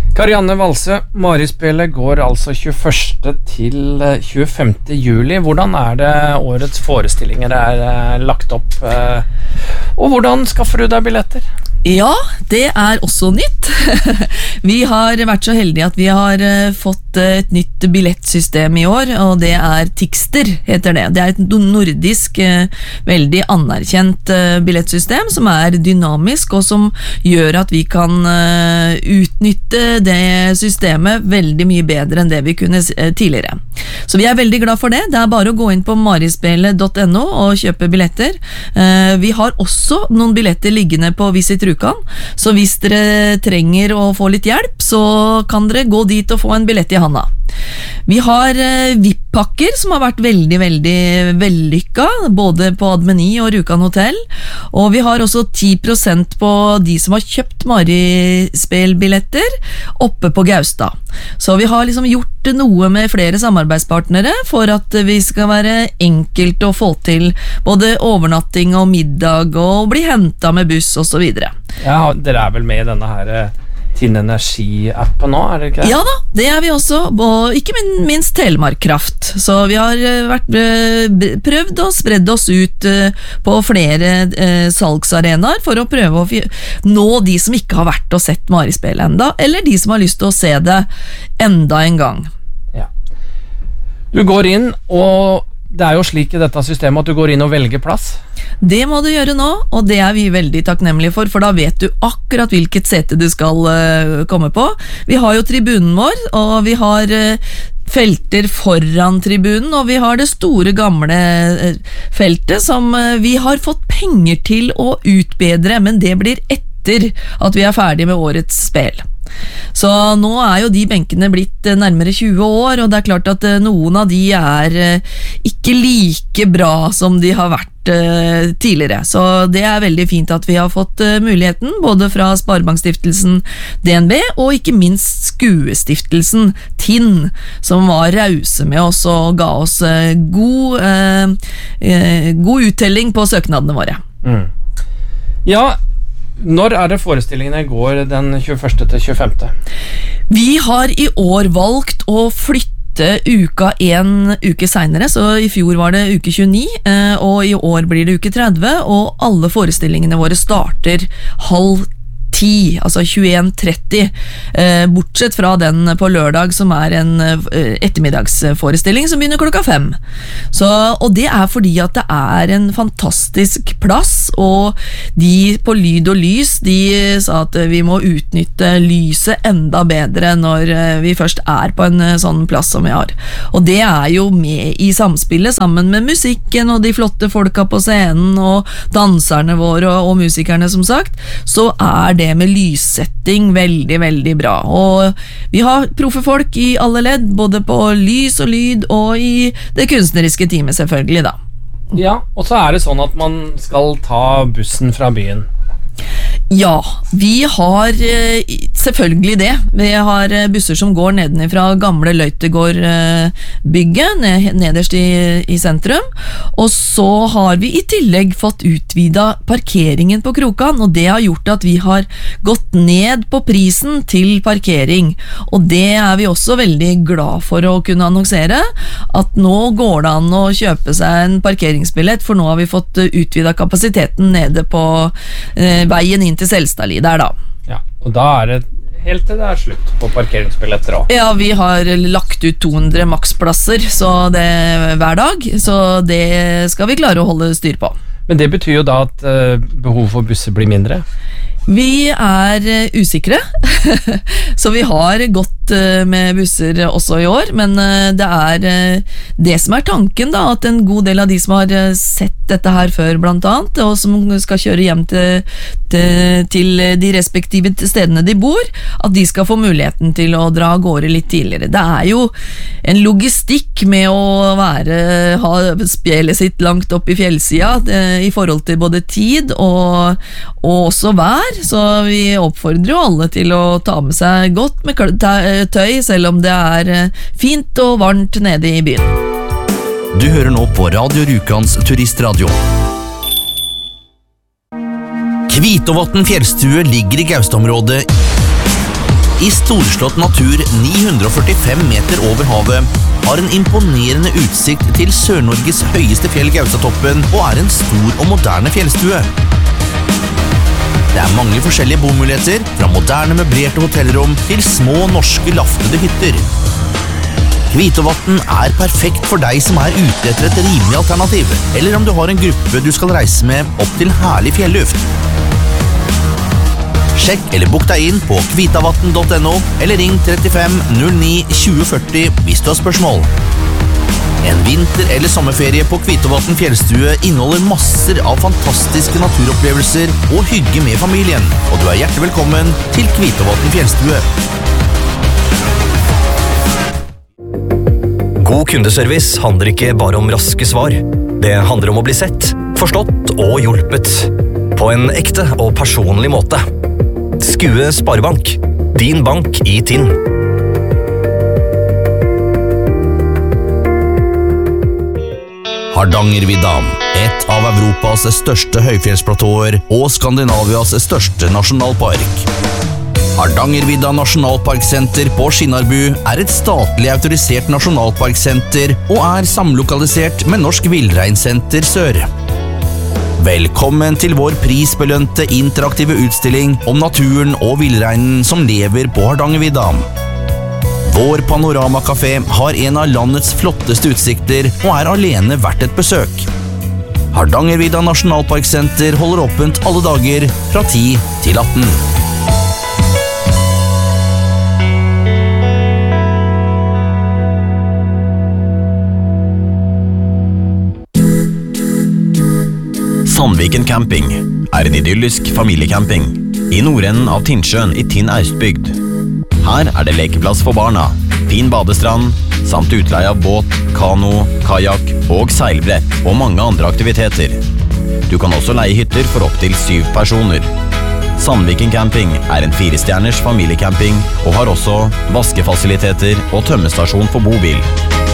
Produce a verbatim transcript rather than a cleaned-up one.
Karianne Valsø, Marispillet går altså tjueførste til tjuefemte juli. Hvordan er det årets forestillinger er lagt opp, og hvordan skaffer du deg billetter? Ja, det er også nytt. Vi har vært så heldige at vi har fått et nytt billettsystem i år, og det er Tixter, heter det. Det er et nordisk, veldig anerkjent billettsystem som er dynamisk, og som gjør at vi kan utnytte det systemet veldig mye bedre enn det vi kunne tidligere. Så vi er veldig glad for det. Det er bare å gå inn på marispillet punktum no og kjøpe billetter. Vi har også noen billetter liggende på Visit Rjukan, så hvis dere trenger å få litt hjelp, så kan dere gå dit og få en billett i handa. Vi har eh, V I P-pakker som har vært veldig, veldig vellykka, både på Admeny og Rjukan Hotel, og vi har også ti prosent på de som har kjøpt Marispel-billetter oppe på Gaustad. Så vi har liksom gjort noe med flere samarbeidspartnere for at vi skal være enkelt å få til både overnatting og middag og bli hentet med buss og så videre. Ja, dere er vel med i denne her Tinn Energi-appen nå, er det ikke det? Ja da, det er vi også, og ikke minst Telemark Kraft. Så vi har vært, prøvd og spredd oss ut på flere salgsarenaer for å prøve å nå de som ikke har vært og sett Marispillet enda, eller de som har lyst til å se det enda en gang. Ja. Du går inn, og det er jo slik i dette systemet at du går inn og velger plass. Det må du gjøre nå, og det er vi veldig takknemlige for, for da vet du akkurat hvilket sete du skal uh, komme på. Vi har jo tribunen vår, og vi har uh, felter foran tribunen, og vi har det store gamle uh, feltet som uh, vi har fått penger til å utbedre, men det blir etter at vi er ferdig med årets spill. Så nå er jo de benkene blitt nærmere tjue år, og det er klart at noen av de er ikke like bra som de har vært tidligere. Så det er veldig fint at vi har fått muligheten, både fra Sparebankstiftelsen D N B og ikke minst Skuestiftelsen Tinn, som var rause med oss og ga oss god, eh, god uttelling på søknadene våre. Mm. Ja, når er det forestillingene går den tjueførste til tjuefemte? Vi har i år valgt å flytte uka en uke senere, så i fjor var det uke tjueni, og i år blir det uke tretti, og alle forestillingene våre starter halv ti, altså tjueen tretti, eh, bortsett fra den på lørdag som er en eh, ettermiddagsforestilling som begynner klokka fem. Så, og det er fordi at det er en fantastisk plass, og de på Lyd og Lys, de sa at vi må utnytte lyset enda bedre når vi først er på en sånn plass som vi har. Og det er jo med i samspillet sammen med musikken og de flotte folka på scenen og danserne våre og, og musikerne som sagt, så er det med lyssetting veldig, veldig bra. Og vi har proffe folk i alle ledd, både på lys og lyd og i det kunstneriske teamet selvfølgelig da. Ja, og så er det sånn at man skal ta bussen fra byen. Ja, vi har selvfølgelig det. Vi har busser som går nedenifra gamle Løytegård-bygget, nederst i, i sentrum. Og så har vi i tillegg fått utvidet parkeringen på Krokan, og det har gjort at vi har gått ned på prisen til parkering. Og det er vi også veldig glad for å kunne annonsere, at nå går det an å kjøpe seg en parkeringsbillett, for nå har vi fått utvidet kapasiteten nede på eh, veien inn til Selstadli der da. Ja, og da er det helt til det er slutt på parkeringsbilletter også. Ja, vi har lagt ut to hundre maksplasser så det, hver dag, så det skal vi klare å holde styr på. Men det betyr jo da at uh, behovet for busser blir mindre? Vi er uh, usikre, så vi har gått uh, med busser også i år, men uh, det er uh, det som er tanken da, at en god del av de som har uh, sett dette her før blant annet, og som skal kjøre hjem til, til, til de respektive stedene de bor, at de skal få muligheten til å dra av gårde litt tidligere. Det er jo en logistikk med å være, ha spjellet sitt langt opp i fjellsida, uh, i forhold til både tid og, og også vær, så vi oppfordrer jo alle til å ta med seg godt med tøy, selv om det er fint og varmt nede i byen. Du hører nå på Radio Rjukans turistradio. Kvitovatn fjellstue ligger i Gaustområdet I storslått natur ni hundre førtifem meter over havet har en imponerende utsikt til Sør-Norges høyeste fjell Gaustatoppen og er en stor og moderne fjellstue. Det er mange forskjellige bomuligheter, fra moderne møblerte hotellrom til små norske laftede hytter. Kvitovatn er perfekt for deg som er ute etter et rimelig alternativ, eller om du har en gruppe du skal reise med opp til herlig fjelluft. Sjekk eller bok deg inn på kvitavatn punktum no, eller ring trettifem null ni tjue førti hvis du har spørsmål. En vinter- eller sommerferie på Kvitovatn fjellstue inneholder masser av fantastiske naturopplevelser og hygge med familien, og du er hjertelig velkommen til Kvitovatn fjellstue. God kundeservice handler ikke bare om raske svar. Det handler om å bli sett, forstått og hjulpet. På en ekte og personlig måte. Skue Sparebank. Din bank i Tinn. Hardangervidda, et av Europas største høyfjellsplatåer og Skandinavias største nasjonalpark. Hardangervidda Nasjonalparksenter på Skinnarbu er et statlig autorisert nasjonalparksenter og er samlokalisert med Norsk Villreinsenter Sør. Velkommen til vår prisbelønte interaktive utstilling om naturen og villreinen som lever på Hardangervidda. Vår panoramakafé har en av landets flotteste utsikter og er alene verdt et besøk. Hardangervidda Nasjonalparksenter holder åpent alle dager fra ti til atten. Sandviken Camping er en idyllisk familiecamping i nordenden av Tinnsjøen i Tinn Austbygd. Her er det lekeplass for barna, fin badestrand, samt utleie av båt, kano, kajak og seilbrett og mange andre aktiviteter. Du kan også leie hytter for opp til syv personer. Sandviken Camping er en firestjerners familiecamping og har også vaskefasiliteter og tømmestasjon for bobil.